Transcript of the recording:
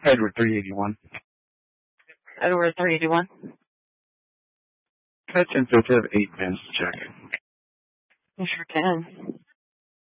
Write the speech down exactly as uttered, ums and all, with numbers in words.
Edward three eighty-one. Edward three eighty-one. Catch incentive eight pins check. You sure can.